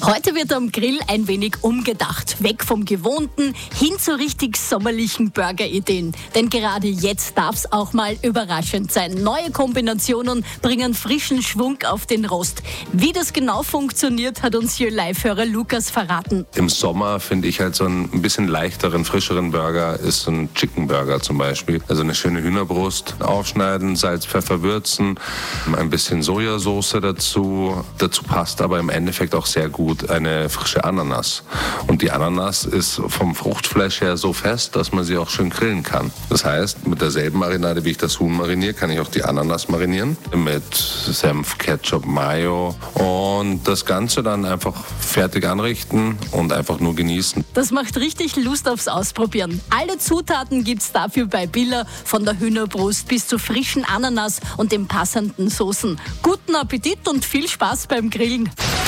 Heute wird am Grill ein wenig umgedacht. Weg vom Gewohnten hin zu richtig sommerlichen Burgerideen. Denn gerade jetzt darf es auch mal überraschend sein. Neue Kombinationen bringen frischen Schwung auf den Rost. Wie das genau funktioniert, hat uns hier Live-Hörer Lukas verraten. Im Sommer finde ich halt so ein bisschen leichteren, frischeren Burger ist so ein Chicken Burger zum Beispiel. Also eine schöne Hühnerbrust aufschneiden, Salz, Pfeffer würzen, ein bisschen Sojasauce dazu. Dazu passt aber im Endeffekt auch sehr gut eine frische Ananas. Und die Ananas ist vom Fruchtfleisch her so fest, dass man sie auch schön grillen kann. Das heißt, mit derselben Marinade, wie ich das Huhn mariniere, kann ich auch die Ananas marinieren. Mit Senf, Ketchup, Mayo und das Ganze dann einfach fertig anrichten und einfach nur genießen. Das macht richtig Lust aufs Ausprobieren. Alle Zutaten gibt's dafür bei Billa, von der Hühnerbrust bis zu frischen Ananas und den passenden Soßen. Guten Appetit und viel Spaß beim Grillen.